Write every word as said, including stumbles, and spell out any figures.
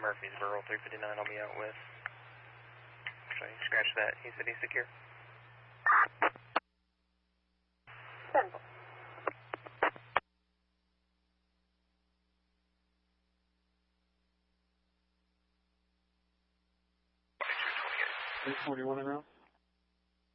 Murfreesboro, three fifty-nine I'll be out with. So you scratch that, he said he's secure. Simple. six forty-one around.